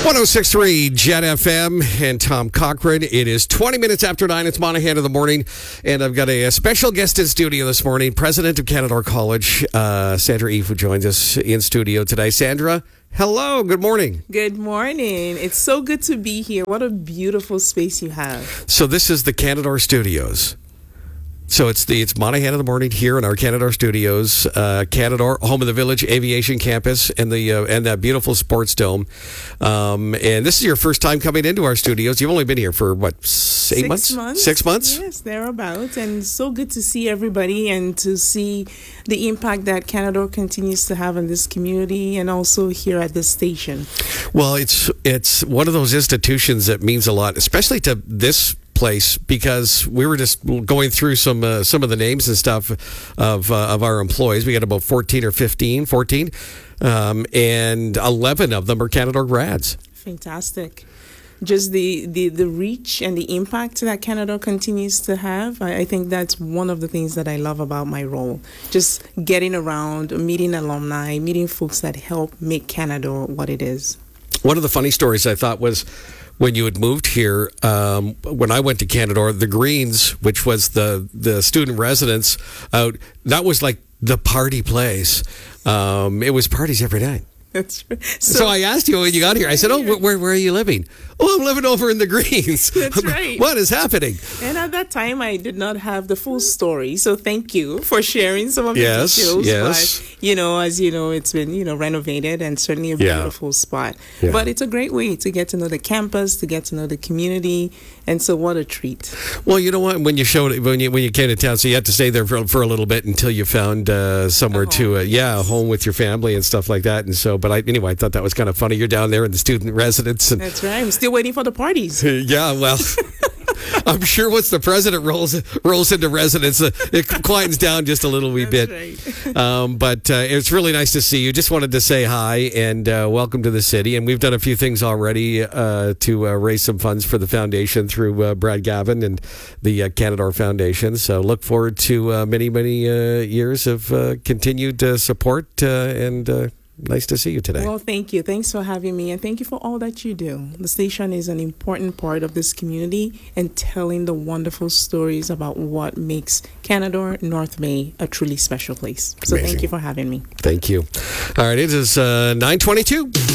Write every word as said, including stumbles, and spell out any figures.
one oh six point three Jet F M and Tom Cochran. It is twenty minutes after nine. It's Monahan in the morning. And I've got a, a special guest in studio this morning, President of Canadore College, uh, Sandra Eve, who joins us in studio today. Sandra, hello. Good morning. Good morning. It's so good to be here. What a beautiful space you have. So this is the Canadore Studios. So it's the it's Monahan in the morning here in our Canadore Studios, uh, Canadore, home of the Village Aviation Campus, and the uh, and that beautiful sports dome. Um, and this is your first time coming into our studios. You've only been here for what, eight Six months? months? Six months? Yes, thereabouts. And so good to see everybody and to see the impact that Canadore continues to have in this community and also here at this station. Well, it's it's one of those institutions that means a lot, especially to this place, because we were just going through some uh, some of the names and stuff of uh, of our employees. We got about fourteen or fifteen, fourteen, um, and eleven of them are Canadore grads. Fantastic. Just the, the, the reach and the impact that Canadore continues to have. I, I think that's one of the things that I love about my role. Just getting around, meeting alumni, meeting folks that help make Canadore what it is. One of the funny stories I thought was when you had moved here, um, when I went to Canadore, the Greens, which was the, the student residence out, that was like the party place. Um, it was parties every night. That's right. So, so I asked you when you got here, I said, oh, where, where are you living? Oh, I'm living over in the Greens. That's right. What is happening? And at that time, I did not have the full story. So thank you for sharing some of yes, the details. Yes, but, you know, as you know, it's been, you know, renovated and certainly a yeah. beautiful spot. Yeah. But it's a great way to get to know the campus, to get to know the community. And so what a treat. Well, you know what? When you showed when you when you came to town, so you had to stay there for, for a little bit until you found uh, somewhere to, uh, yeah, a home with your family and stuff like that. And so, but I, anyway, I thought that was kind of funny. You're down there in the student residence. And, that's right. I'm still waiting for the parties. Yeah, well, I'm sure once the president rolls rolls into residence, uh, it quietens down just a little wee That's bit. Right. um, but uh, it's really nice to see you. Just wanted to say hi and uh, welcome to the city. And we've done a few things already uh, to uh, raise some funds for the foundation through uh, Brad Gavin and the uh, Canadore Foundation. So look forward to uh, many, many uh, years of uh, continued uh, support uh, and uh, nice to see you today. Well, thank you. Thanks for having me, and thank you for all that you do. The station is an important part of this community and telling the wonderful stories about what makes Canadore, North Bay, a truly special place. So Amazing. Thank you for having me. Thank you. All right, it is uh, nine twenty-two.